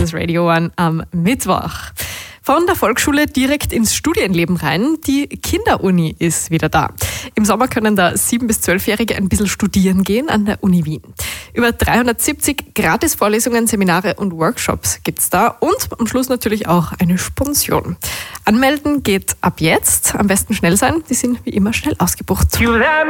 das Radio One am Mittwoch. Von der Volksschule direkt ins Studienleben rein. Die Kinderuni ist wieder da. Im Sommer können da 7- bis 12-Jährige ein bisschen studieren gehen an der Uni Wien. Über 370 Gratis-Vorlesungen, Seminare und Workshops gibt's da und am Schluss natürlich auch eine Sponsion. Anmelden geht ab jetzt. Am besten schnell sein, die sind wie immer schnell ausgebucht.